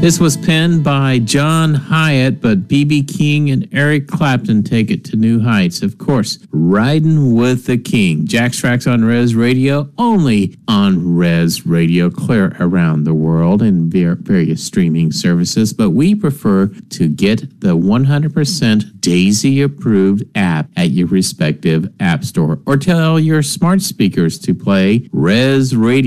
This was penned by John Hyatt, but B.B. King and Eric Clapton take it to new heights. Of course, Riding with the King. Jack's Tracks on Res Radio, only on Res Radio, clear around the world in various streaming services. But we prefer to get the 100% Daisy-approved app at your respective app store, or tell your smart speakers to play Res Radio.